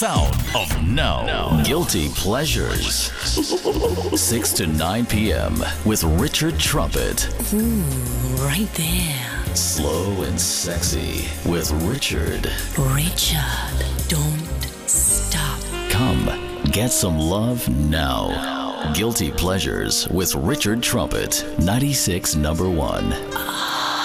sound of no. Guilty Pleasures. 6 to 9 p.m. with Richard Trumpet. Right there. Slow and sexy with Richard. Richard, don't stop. Come, get some love now. Guilty Pleasures with Richard Trumpet. 96.1.